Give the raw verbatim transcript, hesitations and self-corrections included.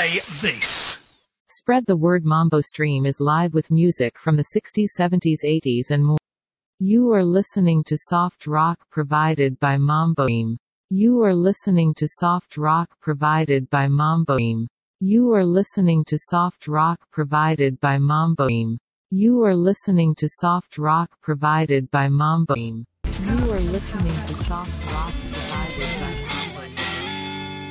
Play this. Spread the word. Mambo Stream is live with music from the sixties, seventies, eighties and more. You are listening to soft rock provided by Mambo Stream. You are listening to soft rock provided by Mambo Stream. You are listening to soft rock provided by Mambo Stream. You are listening to soft rock provided by Mambo Stream. You are listening to soft rock provided by